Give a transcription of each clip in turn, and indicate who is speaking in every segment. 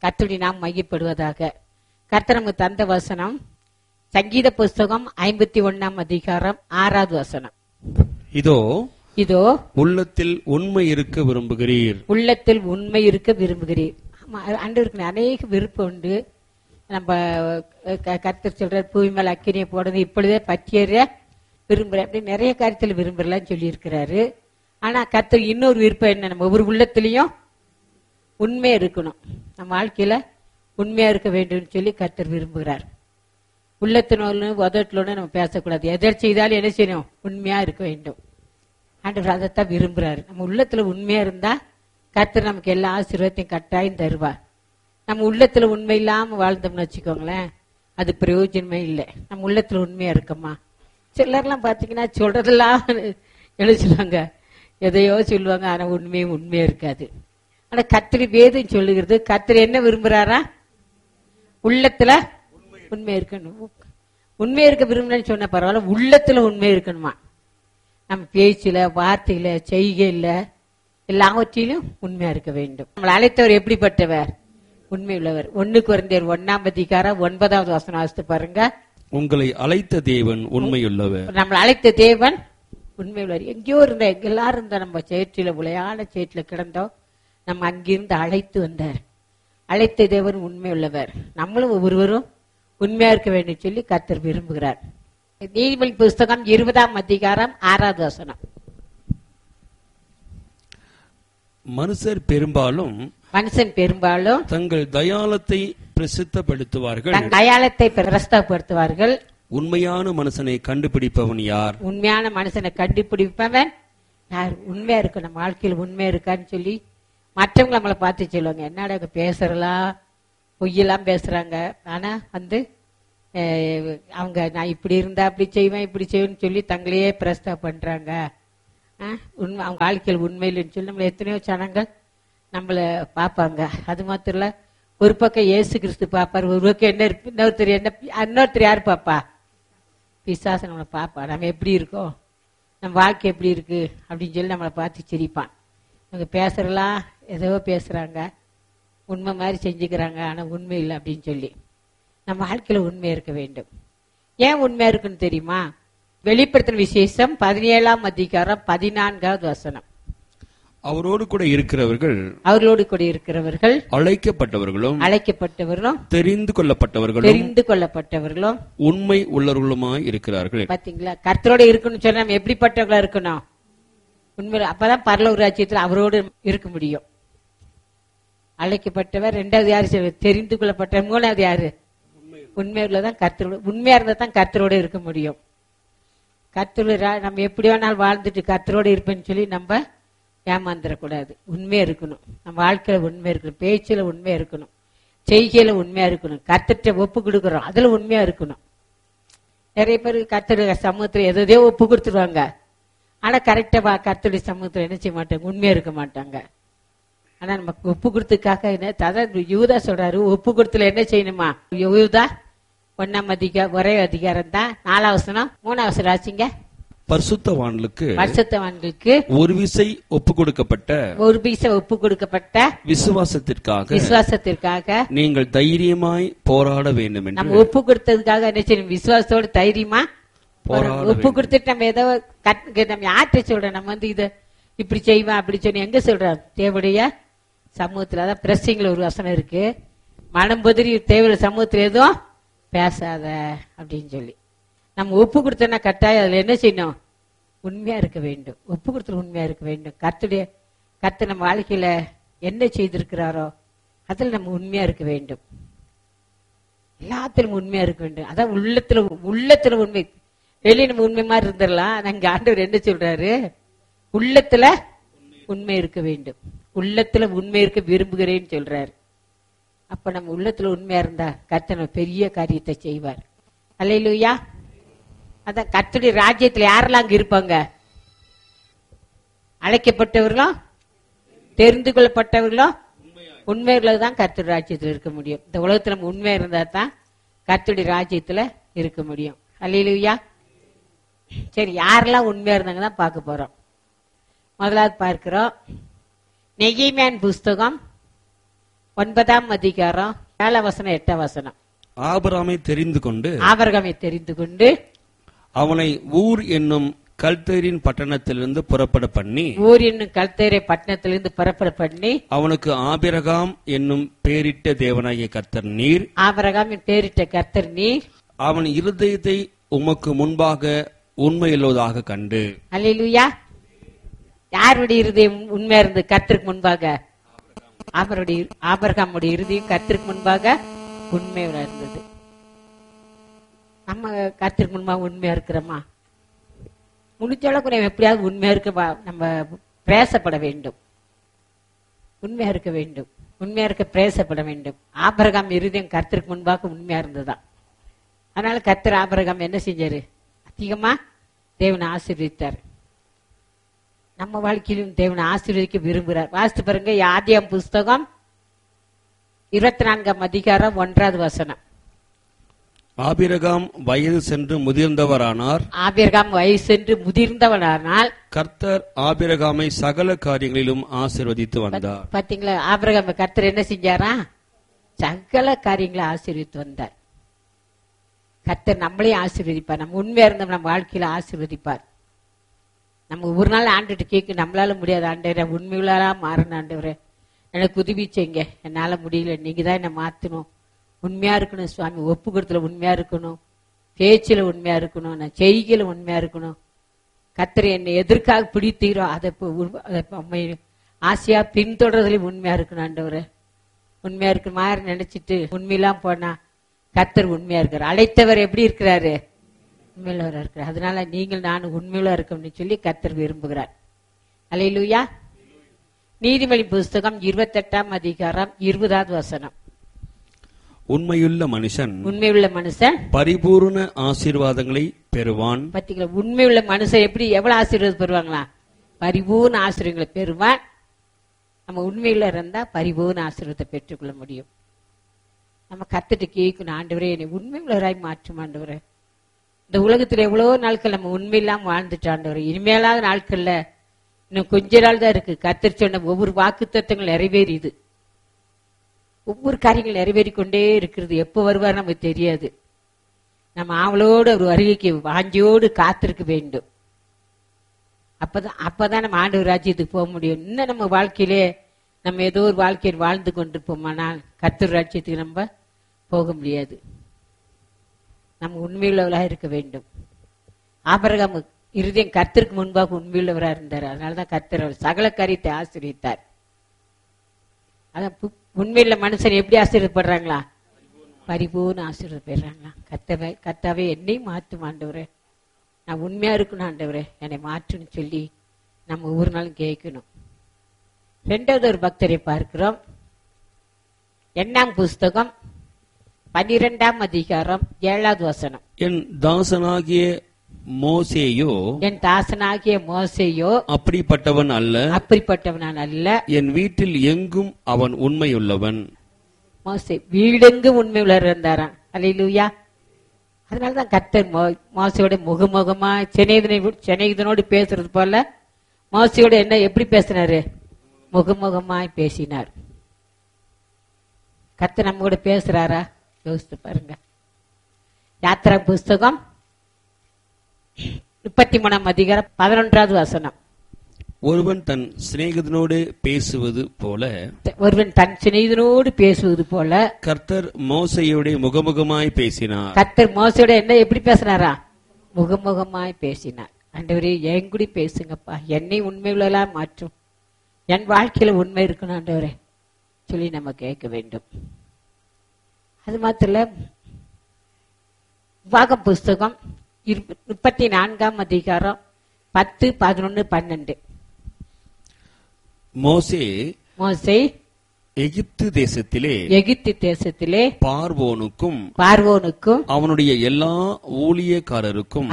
Speaker 1: கர்த்தருடைய நாம் மையப்படுவதாக. கர்த்தர் நமக்கு தந்த வசனம் சங்கீத புஸ்தகம் 51 அதிகாரம் 6வது வசனம்.
Speaker 2: இதோ
Speaker 1: இதோ
Speaker 2: உள்ளத்தில் உண்மை இருக்க விரும்புகிறீர்.
Speaker 1: உள்ளத்தில் உண்மை இருக்க விரும்புகிறீர். ஆண்டவருக்கு அநேக விருப்பம் உண்டு. நம்ம கர்த்தர் சொல்ற பூமி மேல அக்கினியை போடுறது இப்பொழுதே பற்றியற விரும்புறேன் அப்படி நிறைய காரியத்தில் விரும்புறலாம் சொல்லி இருக்கிறாரு. ஆனா கர்த்தர் இன்னொரு விருப்பம் என்ன, நம்ம ஒவ்வொரு உள்ளத்திலையும் உண்மையா இருக்கணும். நம்ம வாழ்க்கையில உண்மையா இருக்க வேண்டும் சொல்லி கர்த்தர் விரும்புகிறார். உள்ளத்தினோடு உதட்டலோடு நம்ம பேசக்கூடாது. எதை செய்தாலும் என்ன செய்யணும், உண்மையா இருக்க வேண்டும். ஆண்டவர் அதைத்தான் விரும்புறாரு. நம்ம உள்ளத்துல உண்மையா இருந்தா கர்த்தர் நமக்கு எல்லா ஆசீர்வாதத்தையும் கட்டாயம் தருவார். நம்ம உள்ளத்துல உண்மை இல்லாம வாழ்ந்தோம்னு வச்சுக்கோங்களேன், அது பிரயோஜனமே இல்லை. நம்ம உள்ளத்துல உண்மையா இருக்கோமா? சிலர்லாம் பாத்தீங்கன்னா சொல்றதெல்லாம் எழுச்சுவாங்க, எதையோ சொல்லுவாங்க, ஆனா உண்மையா இருக்காது. ஆனா கர்த்தர் வேதம் சொல்லுகிறது, கர்த்தர் என்ன விரும்புறாரா? உள்ளத்துல உண்மை இருக்கணும். உண்மை இருக்க விரும்புறேன்னு சொன்ன பரவாயில்ல, உள்ளத்துல உண்மை இருக்கணுமா? நம்ம பேச்சுல, வார்த்தையில, செய்கையில எல்லாவற்றிலும் உண்மையா இருக்க வேண்டும். நம்மளை அழைத்தவர் எப்படிப்பட்டவர்? உண்மை உள்ளவர். 1 கொரிந்தியர் 1 அதிகாரம் 9வது வசனம் வாசித்து பாருங்க.
Speaker 2: உங்களை அழைத்த தேவன் உண்மையுள்ளவர்.
Speaker 1: நம்மளை அழைத்த தேவன் உண்மை உள்ளவர். எங்கேயோ இருந்த எல்லாரும் இருந்த நம்ம சேற்றில உளையான சேற்றில கிடந்தோம், நம்ம அங்கிருந்து அழைத்து வந்தார். அழைத்த தேவன் உண்மை உள்ளவர். நம்மளும் ஒவ்வொருவரும் உண்மையா இருக்க வேண்டும் சொல்லி கர்த்தர் விரும்புகிறார். நீதிமொழி புஸ்தகம் 20 அதிகாரம் 6வது வசனம்.
Speaker 2: மனுஷன் பெரும்பாலும் தங்கள் தயாளத்தை பிரசித்தப்படுத்துவார்கள்.
Speaker 1: தயாளத்தை பிரசித்தப்படுத்துவார்கள்.
Speaker 2: உண்மையான மனுஷனை கண்டுபிடிப்பவன் யார்?
Speaker 1: உண்மையான மனுஷனை கண்டுபிடிப்பவன் யார்? உண்மையா இருக்கு, நம்ம வாழ்க்கையில் உண்மையா இருக்கான்னு சொல்லி மற்றவங்க நம்மளை பார்த்து சொல்லுவாங்க, என்னடா பேசுறலாம், பொய்யெல்லாம் பேசுறாங்க. ஆனா அவங்க நான் இப்படி இருந்தா அப்படி செய்வேன், இப்படி செய்வேன்னு சொல்லி தங்களையே பிரஸ்தா பண்றாங்க. உண்மை அவங்க வாழ்க்கையில் உண்மையில்னு சொல்லி நம்மள எத்தனையோ ஜனங்கள் நம்மள பாப்பாங்க. அது மாத்திரம் இல்ல, ஒரு பக்கம் இயேசு கிறிஸ்து பாப்பாரு, ஒரு பக்கம் இன்னொருத்தர் யாரு பாப்பா? பிசாசு நம்மளை பாப்பா. நம்ம எப்படி இருக்கோம், நம்ம வாழ்க்கை எப்படி இருக்கு அப்படின்னு சொல்லி நம்மளை பார்த்து சிரிப்பான். அவங்க பேசுறலாம், ஏதோ பேசுறாங்க, உண்மை மாதிரி செஞ்சுக்கிறாங்க, ஆனா உண்மை இல்லை அப்படின்னு சொல்லி. நம்ம வாழ்க்கையில உண்மையா இருக்க வேண்டும். ஏன் உண்மையா இருக்குன்னு தெரியுமா? வெளிப்படுத்தின விசேஷம் 17 அதிகாரம் 14வது வசனம்.
Speaker 2: அவரோடு கூட இருக்கிறவர்கள்
Speaker 1: அழைக்கப்பட்டவர்களும்
Speaker 2: தெரிந்து கொள்ளப்பட்டவர்களும் உண்மை உள்ளவர்களுமாய் இருக்கிறார்கள்.
Speaker 1: பாத்தீங்களா? கர்த்தரோட இருக்கணும்னு சொன்னா நம்ம எப்படிப்பட்டவர்களா இருக்கணும்? உண்மையில அப்பதான் பரலோக ராஜ்யத்தில் அவரோடு இருக்க முடியும். அழைக்கப்பட்டவர், 2வது யாரு? தெரிந்து கொள்ளப்பட்டவர். 3வது யாரு? உண்மையுள்ளதான் கர்த்தரோட. உண்மையா இருந்தா தான் கர்த்தரோட இருக்க முடியும். கர்த்தரோட நம்ம எப்படி வேணாலும் வாழ்ந்துட்டு கர்த்தரோட இருப்பேன்னு சொல்லி நம்ம ஏமாந்துடக்கூடாது. உண்மையா இருக்கணும். நம்ம வாழ்க்கையில உண்மையா இருக்கணும், பேச்சுல உண்மையா இருக்கணும், செய்கையில உண்மையா இருக்கணும், கர்த்தர்ட்ட ஒப்பு கொடுக்கறோம் அதுல உண்மையா இருக்கணும். நிறைய பேர் கர்த்தருடைய சமூகத்துல எதையோ ஒப்பு கொடுத்துருவாங்க, ஆனா கரெக்டா கர்த்தருடைய சமூகத்துல என்ன செய்ய மாட்டாங்க, உண்மையா இருக்க மாட்டாங்க. ஆனா நமக்கு ஒப்பு கொடுத்ததுக்காக யூதா சொல்றாரு, ஒப்பு கொடுத்துல என்ன செய்யணுமா? யூதா 1 ஒரே அதிகாரம் தான் 4வது வசனம் 3வது வசனம் ஆச்சுங்க.
Speaker 2: பரிசுத்தவான்களுக்கு ஒரு விசை ஒப்பு கொடுக்கப்பட்ட விசுவாசத்திற்காக நீங்கள் தைரியமாய் போராட வேண்டும் என்று.
Speaker 1: நம்ம ஒப்பு கொடுத்ததுக்காக என்ன செய்யணும்? விசுவாசத்தோட தைரியமா ஒப்பு கொடுத்துட்டு நம்ம ஏதோ நம்ம யார்கிட்ட சொல்றோம், நம்ம இதை இப்படி செய்வேன் அப்படி சொல்லி எங்க சொல்றோம்? தேவடைய சமூகத்துல. அதான் பிரசிங்ல ஒரு வசனம் இருக்கு, மனம் பொதிரி தேவையான சமூகத்துல எதுவும் பேசாத அப்படின்னு சொல்லி. நம்ம ஒப்பு கொடுத்தோம்னா கட்டாயம் அதுல என்ன செய்யணும்? உண்மையா இருக்க வேண்டும். ஒப்பு கொடுத்து உண்மையா இருக்க வேண்டும். கர்த்தர் நம்ம வாழ்க்கையில என்ன செய்திருக்கிறாரோ அதுல நம்ம உண்மையா இருக்க வேண்டும். எல்லாத்திலும் உண்மையா இருக்க வேண்டும். அதான் உள்ளத்துல உண்மை. வெளியே நம்ம உண்மை மாதிரி இருந்துடலாம். நாங்க ஆண்டவர் என்ன சொல்றாரு? உள்ளத்துல உண்மை இருக்க வேண்டும். உள்ளத்துல உண்மை இருக்க விரும்புகிறேன்னு சொல்றாரு. அப்ப நம்ம உள்ளத்துல உண்மையா இருந்தா கர்த்தர் பெரிய காரியத்தை செய்வார். அல்லேலூயா. அதான் கர்த்தருடைய ராஜ்யத்துல யாரெல்லாம் அங்க இருப்பாங்க? அழைக்கப்பட்டவர்களும் தெரிந்து கொள்ளப்பட்டவர்களும் உண்மைகளை தான் கர்த்தருடைய ராஜ்யத்துல இருக்க முடியும். இந்த உலகத்துல நம்ம உண்மையா இருந்தா தான் கர்த்தருடைய ராஜ்யத்துல இருக்க முடியும். அல்லேலூயா. சரி, யாரெல்லாம் உண்மையா இருந்தாங்க தான் பார்க்க போறோம். முதலாவது பார்க்கிறோம், நெகேமியாவின் புஸ்தகம் 9ஆம் அதிகாரம் 7 வசனம் 8 வசனம்.
Speaker 2: ஆபிரகாமை தெரிந்து கொண்டு
Speaker 1: ஆபிரகாமை தெரிந்து கொண்டு
Speaker 2: அவனை ஊர் என்னும் கல்தேரின் பட்டணத்திலிருந்து புறப்பட பண்ணி
Speaker 1: ஊர் என்னும் கல்தேரை பட்டணத்திலிருந்து புறப்பட பண்ணி
Speaker 2: அவனுக்கு ஆபிரகாம் என்னும் பேரிட்ட தேவனாகிய கர்த்தர் நீர்,
Speaker 1: ஆபிரகாமின் பேரிட்ட கர்த்தர் நீர்,
Speaker 2: அவன் இருதயத்தை உமக்கு முன்பாக உண்மையுள்ளதாக கண்டு.
Speaker 1: அல்லேலூயா. யாருடைய இருதயம் உண்மையா இருந்தது கர்த்தருக்கு முன்பாக? ஆபிரகாமுடைய இருதயம் கர்த்தருக்கு முன்பாக உண்மையா இருந்தது. நம்ம கர்த்தருக்கு முன்பாக உண்மையா இருக்கிறோமா? முடிஞ்ச அளவுக்கு நம்ம எப்படியாவது உண்மையா இருக்க நம்ம பிரயாசப்பட வேண்டும். உண்மையா இருக்க வேண்டும். உண்மையா இருக்க பிரயாசப்பட வேண்டும். ஆபிரகாம் இருதயம் கர்த்தருக்கு முன்பாக உண்மையா இருந்ததுதான். அதனால கர்த்தர் ஆபிரகாம் என்ன செஞ்சாரு? அதிகமா தேவனை ஆசீர்வதித்தார். நம்ம வாழ்க்கையிலும் தேவனை ஆசீர்வதிக்க விரும்புகிறார். வாசித்து பாருங்க, ஆதியாகமம் புஸ்தகம் 24ஆம் அதிகாரம் 1வது வசனம்.
Speaker 2: ஆபிரகாம் வயது சென்று முதிர்ந்தவரானார்.
Speaker 1: ஆபிரகாம் வயது சென்று முதிர்ந்தவரானால்
Speaker 2: கர்த்தர் ஆபிரகாமை சகல காரியங்களிலும் ஆசீர்வதித்து வந்தார்.
Speaker 1: பாத்தீங்களா? ஆபிரகாம் கர்த்தர் என்ன செஞ்சாரா? சகல காரியங்களை ஆசீர்வதித்து வந்தார். கர்த்தர் நம்மளையும் ஆசீர்வதிப்பார். நம்ம உண்மையா இருந்தோம் நம்ம வாழ்க்கையில ஆசீர்வதிப்பார். நம்ம ஒரு நாள் ஆண்டுட்டு கேட்க நம்மளால முடியாது. ஆண்டவரே, உண்மையுள்ளா மாறணும் ஆண்டவரே, எனக்கு உதவி செய்யுங்க, என்னால முடியல, நீங்க தான் என்ன மாத்தணும். உண்மையா இருக்கணும் சுவாமி, ஒப்பு கொடுத்துல உண்மையா இருக்கணும், பேச்சில உண்மையா இருக்கணும், நான் செய்கையில உண்மையா இருக்கணும். கர்த்தர் என்னை எதற்காக பிடித்தீரோ அதை ஆசையா பின்தொடர்றதுலயும் உண்மையா இருக்கணும் ஆண்டவரே. உண்மையா இருக்கு மாதிரி நினைச்சிட்டு உண்மையெல்லாம் போனா கர்த்தர் உண்மையா இருக்காரு. அழைத்தவர் எப்படி இருக்கிறாரு? உண்மையுள்ளவரா இருக்கிறார். அதனால நீங்கள் நான் உண்மையுள்ள இருக்கணும்னு சொல்லி கர்த்தர் விரும்புகிறார். அல்லேலூயா. நீதிமொழி புஸ்தகம் 28ஆம் அதிகாரம் 20வது வசனம்.
Speaker 2: உண்மையுள்ள மனுஷன் பரிபூர்ண ஆசீர்வாதங்களை பெறுவான்.
Speaker 1: பாத்தீங்களா? உண்மையுள்ள மனுஷன் எப்படி எவ்வளவு ஆசீர்வாதம் பெறுவாங்களா? பரிபூர்ண ஆசீர்வாதங்களை பெறுவான். நம்ம உண்மையுள்ள இருந்தா பரிபூர்ண ஆசீர்வாதத்தை பெற்றுக்கொள்ள முடியும். நம்ம கத்துட்டு கேட்கணும், ஆண்டவரே என்னை உண்மையுள்ளவராய் மாற்றும் ஆண்டவரே. இந்த உலகத்துல எவ்வளவோ நாட்கள் நம்ம உண்மையில்லாம வாழ்ந்துட்டு ஆண்டவரே, இனிமேலாத நாட்கள்ல இன்னும் கொஞ்ச நாள் தான் இருக்கு. கர்த்தர் சொன்ன ஒவ்வொரு வாக்குத்தத்தங்கள் நிறைவேறிது. ஒவ்வொரு காரியங்கள் நிறைவேறிக்கொண்டே இருக்கிறது. எப்போ வருவார் நமக்கு தெரியாது. நம்ம ஆவலோடு ஒரு வருகைக்கு வாஞ்சியோடு காத்திருக்க வேண்டும். அப்பதான் நம்ம ஆண்டவர் ராஜ்யத்துக்கு போக முடியும். இன்னும் நம்ம வாழ்க்கையிலே நம்ம ஏதோ ஒரு வாழ்க்கையை வாழ்ந்து கொண்டிருப்போமானால் கர்த்தர் ராஜ்யத்துக்கு நம்ம போக முடியாது. நம்ம உண்மையுள்ளவராக இருக்க வேண்டும். ஆபிரகாம் இருதயம் கர்த்தருக்கு முன்பாக உண்மையுள்ளவராக இருந்தார். அதனாலதான் கர்த்தர் அவர் சகல காரியத்தை ஆசீர்வதித்தார். அதான் உண்மையுள்ள மனுஷன் எப்படி ஆசீர்வதிப்படுறாங்களா? பரிபூர்ண ஆசீர்வாதம் பெறாங்களா? கர்த்தாவே என்னை மாற்றும் ஆண்டவரே, நான் உண்மையா இருக்கணும் ஆண்டவரே, என்னை மாற்றுன்னு சொல்லி நம்ம ஒவ்வொரு நாளும் கேட்கணும். 2வது ஒரு பக்தரை பார்க்கிறோம். 8ஆம் புஸ்தகம் 12ஆம் அதிகாரம் 7வது வசனம்.
Speaker 2: என் தாசனாகிய மோசேயோ அப்படிப்பட்டவன் அல்ல, என் வீட்டில் எங்கும் அவன் உண்மையுள்ளவன்.
Speaker 1: மோசே வீடெங்கும் உண்மையுள்ளவர் இருந்தாராம். அல்லேலூயா. அதனாலதான் கர்த்தர் மோசையோட முகமுகமா சிநேகிதனோடு பேசுறது போல மோசையோட என்ன எப்படி பேசினாரு? முகமுகமாய் பேசினார். கர்த்தர் நம்ம கூட பேசுறாரா? யோசித்து பாருங்க. யாத்திரா புஸ்தகம் 33ஆம் அதிகாரம் 11வது வசனம்.
Speaker 2: ஒருவன் தன் சிநேகிதனோடு பேசுவது போல கர்த்தர் மோசையோட முகமுகமாய் பேசினார்.
Speaker 1: கர்த்தர் மோசையோட என்ன எப்படி பேசினாரா? முகமுகமாய் பேசினார். ஆண்டவரே, என் கூட பேசுங்கப்பா, என்னை உண்மையுள்ளா மாற்றும், என் வாழ்க்கையில உண்மை இருக்கணும் ஆண்டவரே சொல்லி நம்ம கேட்க வேண்டும். அது மாத்திர உபாகம் புஸ்தகம் 34ஆம் அதிகாரம் 10, 11, 12. மோசே
Speaker 2: எகிப்து தேசத்திலே பார்வோனுக்கும் அவனுடைய எல்லா ஊழியக்காரருக்கும்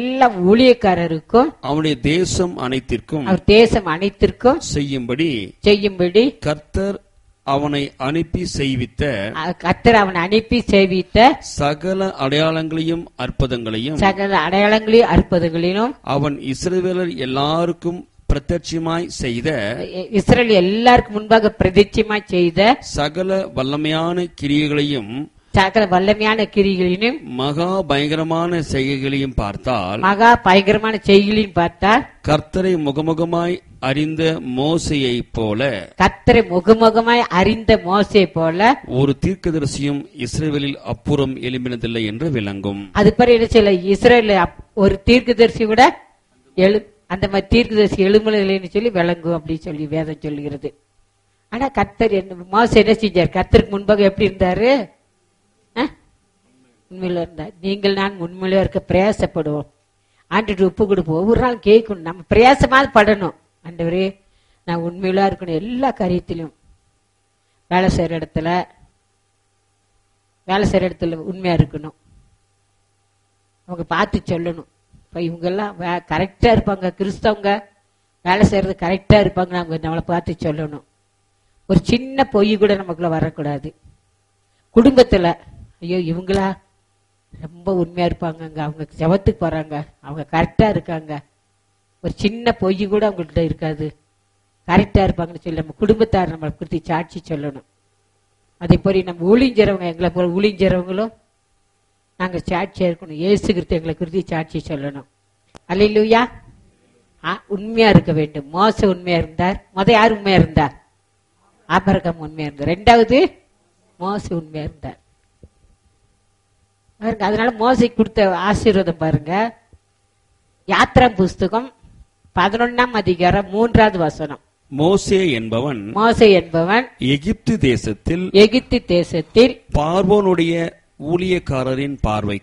Speaker 2: அவனுடைய தேசம் அனைத்திற்கும் செய்யும்படி கர்த்தர் அவனை அனுப்பி செய்வித்த சகல அடையாளங்களையும் அற்புதங்களையும் அவன் இஸ்ரவேலர் எல்லாருக்கும் பிரத்யட்சமாய் செய்த
Speaker 1: இஸ்ரவேல் எல்லாருக்கும் முன்பாக பிரதிட்சமாய் செய்த
Speaker 2: சகல வல்லமையான கிரியைகளையும்
Speaker 1: சகல வல்லமையான கிரிகளையும்
Speaker 2: மகா பயங்கரமான செய்கைகளையும் பார்த்தால்
Speaker 1: மகா பயங்கரமான செய்களையும் பார்த்தால்
Speaker 2: கர்த்தரை முகமுகமாய் அறிந்த மோசேயை போல
Speaker 1: கர்த்தரை முகமுகமாய் அறிந்த மோசே போல
Speaker 2: ஒரு தீர்க்கதரிசியும் இஸ்ரவேலில் அப்புறம் எழும்பினதில்லை என்று விளங்கும்.
Speaker 1: அது பிறகு என்ன செய்யல, இஸ்ரவேல் ஒரு தீர்க்கதரிசி கூட அந்த மாதிரி தீர்க்கதரிசி எழுமலைன்னு சொல்லி விளங்கும் அப்படின்னு சொல்லி வேதம் சொல்லுகிறது. ஆனா கர்த்தர் என்ன மோசே என்ன செஞ்சார்? கர்த்தருக்கு முன்பாக எப்படி இருந்தாரு? உண்மையில இருந்தார். நீங்கள் நான் உண்மையில இருக்க பிரயாசப்படுவோம், ஆண்டுட்டு ஒப்பு கொடுப்போம். ஒவ்வொரு நாள் கேட்கணும், நம்ம பிரயாசமாவது படணும். ஆண்டவரே நான் உண்மையில இருக்கணும், எல்லா காரியத்திலும் வேலை செய்யற இடத்துல உண்மையா இருக்கணும். அவங்க பார்த்து சொல்லணும், இப்ப இவங்க எல்லாம் கரெக்டா இருப்பாங்க, கிறிஸ்தவங்க வேலை செய்யறது கரெக்டா இருப்பாங்க, அவங்க நம்மளை பார்த்து சொல்லணும். ஒரு சின்ன பொய் கூட நமக்குள்ள வரக்கூடாது. குடும்பத்துல ஐயோ இவங்களா ரொம்ப உண்மையா இருப்பாங்க, அவங்க ஜெபத்துக்கு போறாங்க, அவங்க கரெக்டா இருக்காங்க, ஒரு சின்ன பொய் கூட அவங்கள்ட்ட இருக்காது, கரெக்டா இருப்பாங்கன்னு சொல்லி நம்ம குடும்பத்தார் நம்மளை குறித்து சாட்சி சொல்லணும். அதே போல நம்ம ஊழிஞ்சறவங்க, எங்களை போல ஊழிஞ்சறவங்களும் நாங்க சாட்சியா இருக்கணும். இயேசு கிறிஸ்து எங்களை குறித்து சாட்சி சொல்லணும். அல்லேலூயா. உண்மையா இருக்க வேண்டும். மோசே உண்மையா இருந்தார். யார் உண்மையா இருந்தார்? ஆபிரகாம் உண்மையா இருந்தார். ரெண்டாவது மோசே உண்மையா இருந்தார். அதனால மோசே கொடுத்த ஆசீர்வாதம் பாருங்க. யாத்ரா புஸ்தகம் 11ஆம் அதிகாரம் 3வது வசனம்.
Speaker 2: மோசே என்பவன் எகிப்து தேசத்தில் பார்வோனுடைய ஊழியக்காரரின்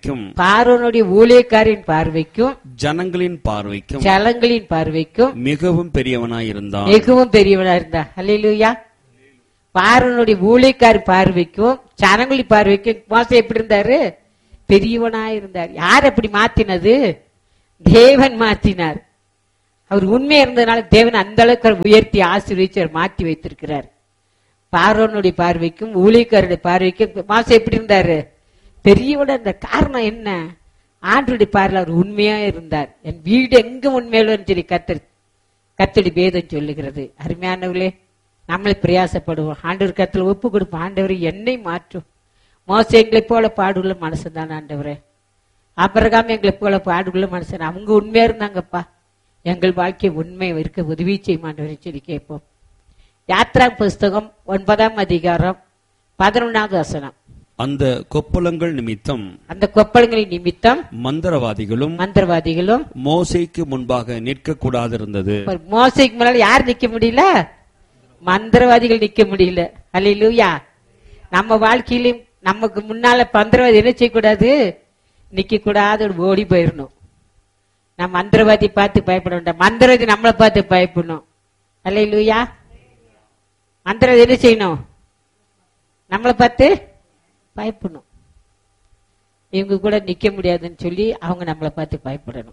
Speaker 2: பார்வைக்கும் ஜனங்களின் பார்வைக்கும் மிகவும் பெரியவனாயிருந்தான்.
Speaker 1: அல்லேலூயா. பார்வோனுடைய ஊழியக்காரர் பார்வைக்கும் ஜனங்களின் பார்வைக்கும் மோசே எப்படி இருந்தாரு? பெரியவனாயிருந்தார். யார் அப்படி மாத்தினது? தேவன் மாத்தினார். அவர் உண்மையா இருந்ததுனால தேவன் அந்த அளவுக்கு உயர்த்தி ஆசீர்வதிச்சு மாற்றி வைத்திருக்கிறார். பார்வோனுடைய பார்வைக்கும் ஊழியக்காரருடைய பார்வைக்கும் மோசே எப்படி இருந்தாரு? பெரியவனா இருந்தார். காரணம் என்ன? ஆண்டவருடைய பார்வையில் அவர் உண்மையா இருந்தார். என் வீடு எங்க உண்மையிலும் சொல்லி கர்த்தருடைய வேதம் சொல்லுகிறது. அருமையானவர்களே, நம்மளை பிரயாசப்படுவோம், ஆண்டவர் கர்த்தர் ஒப்பு கொடுப்போம். ஆண்டவரை என்னை மாற்றும். மோசே எங்களை போல பாடுள்ள மனுஷன் தான் ஆண்டவரே. ஆபிரகாம் எங்களை போல பாடுள்ள மனுஷன். அவங்க உண்மையா இருந்தாங்கப்பா, எங்கள் வாழ்க்கை உண்மை இருக்க உதவி செய்யும் ஆண்டவரை சொல்லி கேட்போம். யாத்ரா புஸ்தகம் 9ஆம் அதிகாரம் 11வது வசனம்.
Speaker 2: அந்த கொப்பளங்களின்
Speaker 1: நிமித்தம் மந்திரவாதிகளும்
Speaker 2: மோசேக்கு முன்பாக நிற்க கூடாது இருந்தது.
Speaker 1: மோசேக்கு முன்னால யார் நிக்க முடியல? மந்திரவாதிகள் நிக்க முடியல. அல்லேலூயா. நம்ம வாழ்க்கையிலும் நமக்கு முன்னால மந்திரவாதி என்ன செய்யக்கூடாது? நிக்க கூடாது, ஓடி போயிடணும். நம்ம மந்திரவாதி பார்த்து பயப்பட வேண்டாம், மந்திரவாதி நம்மளை பார்த்து பயப்படணும். அல்லேலூயா. மந்திரவாதி என்ன செய்யணும்? நம்மளை பார்த்து பயப்படணும். இவங்க கூட நிக்க முடியாதுன்னு சொல்லி அவங்க நம்மளை பார்த்து பயப்படணும்.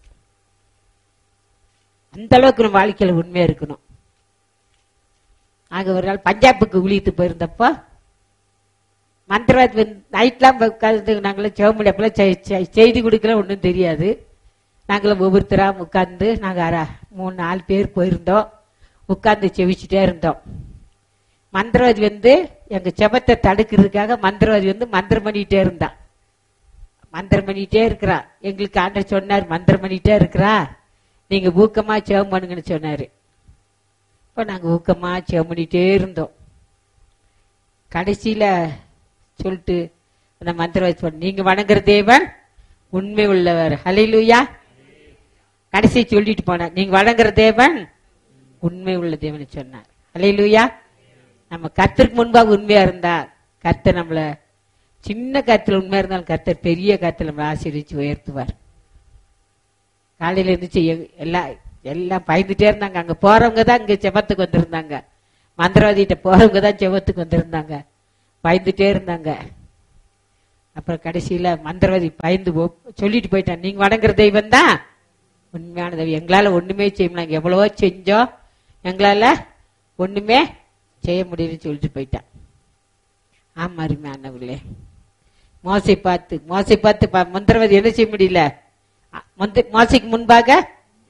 Speaker 1: அந்த அளவுக்கு நம்ம வாழ்க்கையில உண்மையா இருக்கணும். ஆக ஒரு நாள் பஞ்சாபுக்கு ஊழியத்து போயிருந்தப்போ மந்திரவாதி நைட்லாம் நாங்களும் செவமொழி அப்பெல்லாம் செய்தி கொடுக்கல, ஒன்றும் தெரியாது. நாங்களும் ஒவ்வொருத்தரா உட்கார்ந்து நாங்கள் 3-4 பேர் போயிருந்தோம். உட்கார்ந்து செவிச்சுட்டே இருந்தோம். மந்திரவாதி எங்க செபத்தை தடுக்கிறதுக்காக மந்திரவாதி மந்திரம் பண்ணிட்டே இருந்தான். மந்திரம் பண்ணிட்டே இருக்கிறா. எங்களுக்கு ஆண்டவர் சொன்னார், மந்திரம் பண்ணிட்டே இருக்கிறா, நீங்க ஊக்கமா செவம் பண்ணுங்கன்னு சொன்னாரு. இப்ப நாங்க ஊக்கமா செவம் பண்ணிட்டே இருந்தோம். கடைசியில சொல்லிட்டு அந்த மந்திரவாதி சொன்ன, நீங்க வணங்குற தேவன் உண்மை உள்ளவர். ஹல்லேலூயா. கடைசி சொல்லிட்டு போனார், நீங்க வணங்குற தேவன் உண்மை உள்ள தேவன் சொன்னார். ஹல்லேலூயா. நம்ம கர்த்தருக்கு முன்பாக உண்மையா இருந்தா கர்த்தர் நம்மள, சின்ன கருத்துல உண்மையா இருந்தாலும் கர்த்தர் பெரிய கருத்துல நம்மளை ஆசீர்வதிச்சு உயர்த்துவார். காலையில இருந்துச்சு எல்லாம் பயந்துட்டே இருந்தாங்க. அங்க போறவங்க தான் இங்க செபத்துக்கு வந்திருந்தாங்க. மந்திரவாதிகிட்ட போறவங்க தான் செபத்துக்கு வந்திருந்தாங்க. பயந்துட்டே இருந்தாங்க. அப்புறம் கடைசியில மந்திரவாதி பயந்து சொல்லிட்டு போயிட்டான், நீங்க வணங்குற தெய்வம் தான் உண்மையான தெய்வம். எங்களால ஒண்ணுமே செய்ய முடியல, எவ்வளவோ செஞ்சோம், எங்களால ஒண்ணுமே செய்ய முடியும்னு சொல்லிட்டு போயிட்டான். ஆமா அருமையானவர்களே, மோசை பார்த்து மந்திரவாதி என்ன செய்ய முடியல? மோசைக்கு முன்பாக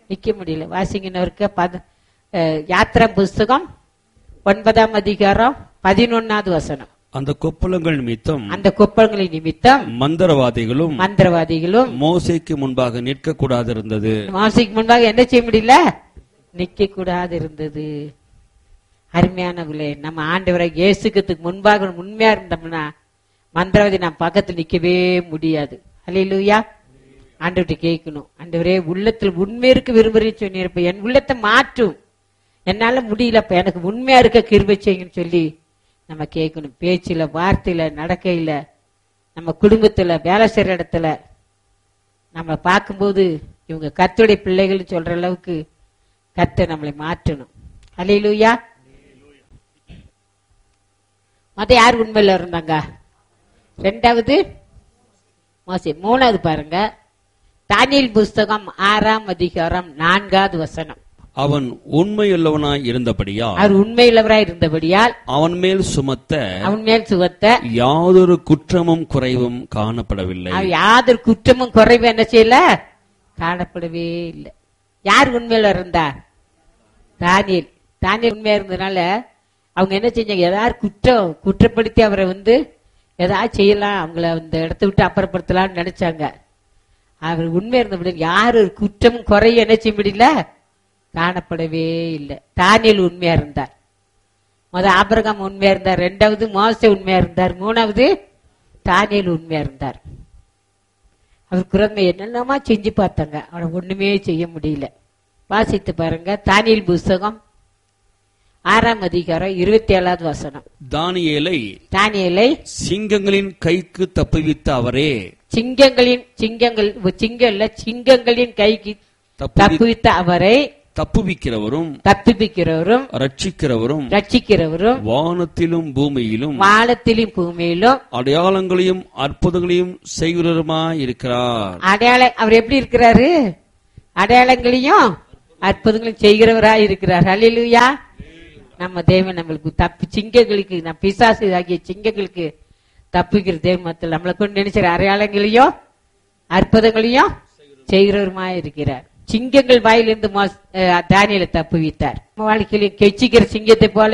Speaker 1: நிக்க முடியல. வாசிங்கனவருக்கு யாத்திரா புஸ்தகம் 9ஆம் அதிகாரம் 11வது வசனம்.
Speaker 2: அந்த கொப்பளங்கள்
Speaker 1: நிமித்தம்
Speaker 2: மந்திரவாதிகளும் மோசேக்கு முன்பாக நிற்க கூடாது இருந்தது.
Speaker 1: மோசேக்கு முன்பாக என்ன செய்ய முடியல? நிக்க கூடாது இருந்தது. அருமையானவர்களே, நம்ம ஆண்டவராகிய இயேசுவுக்கு முன்பாக உண்மையா இருந்தோம்னா மந்திரவாதி நம்ம பக்கத்தில் நிக்கவே முடியாது. அல்லேலூயா. ஆண்டவர்கிட்ட கேட்கணும், ஆண்டவரே உள்ளத்தில் உண்மை இருக்க விரும்புறேன்னு சொன்னிருப்ப, என் உள்ளத்தை மாற்றும், என்னால முடியலப்ப, எனக்கு உண்மையா இருக்க கிருபை செய்யுங்கன்னு சொல்லி நம்ம கேட்கணும். பேச்சுல, வார்த்தையில, நடக்கையில, நம்ம குடும்பத்துல, வேலை செய்யற இடத்துல நம்ம பார்க்கும்போது இவங்க கர்த்தருடைய பிள்ளைகள் சொல்ற அளவுக்கு கர்த்தர் நம்மளை மாற்றணும். அல்லேலூயா. யார் உண்மையில இருந்தாங்க? 2வது மோசே. 3வது பாருங்க, தானியேல் புஸ்தகம் 6ஆம் அதிகாரம் 4வது வசனம்.
Speaker 2: அவன் உண்மையுள்ளவனாய்
Speaker 1: இருந்தபடியால்
Speaker 2: அவன் மேல் சுமத்த யாதொரு குற்றமும் குறைவும் காணப்படவில்லை.
Speaker 1: யாதொரு குற்றமும் குறைவு என்ன செய்யல? காணப்படவே இல்லை. யார் உண்மையில இருந்தார்? தானியேல். உண்மையா இருந்ததுனால அவங்க என்ன செஞ்சாங்க? ஏதாவது குற்றப்படுத்தி அவரை ஏதாவது செய்யலாம், அவங்கள அந்த இடத்த விட்டு அப்புறப்படுத்தலாம்னு நினைச்சாங்க. அவர் உண்மையா இருந்தபடி யாரு ஒரு குற்றமும் குறைய என்ன செய்ய முடியல? காணப்படவே இல்லை. தானியேல் உண்மையா இருந்தார். ஆபிரகாம் உண்மையா இருந்தார். 2வது மோசே உண்மையா இருந்தார். 3வது தானியேல் உண்மையா இருந்தார். அவர் குரமை என்னென்னமா செஞ்சு பார்த்தாங்க, அவனை ஒண்ணுமே செய்ய முடியல. வாசித்து பாருங்க, தானியேல் புஸ்தகம் 6ஆம் அதிகாரம் 27வது வசனம்.
Speaker 2: தானியேலை சிங்கங்களின் கைக்கு தப்புவித்த அவரே, சிங்கங்களின் கைக்கு தப்புவித்த அவரை தப்புவிக்கிறவரும் ரட்சிக்கிறவரும் வானத்திலும் பூமியிலும் அடையாளங்களையும் அற்புதங்களையும் செய்கிறவருமாய் இருக்கிறார்.
Speaker 1: அவர் எப்படி இருக்கிறாரு? அடையாளங்களையும் அற்புதங்களையும் செய்கிறவராய் இருக்கிறார். அல்லேலூயா. நம்ம தேவன் நம்மளுக்கு சிங்கங்களுக்கு, பிசாசு ஆகிய சிங்கங்களுக்கு தப்புகிற தேவத்தில் நம்மளை கொண்டு நினைச்சிற அடையாளங்களையும் அற்புதங்களையும் செய்கிறவருமாய் இருக்கிறார். சிங்கங்கள் வாயிலிருந்து தானியேலை தப்புவித்தார். வாழ்க்கையிலும் கெச்சிக்கிற சிங்கத்தை போல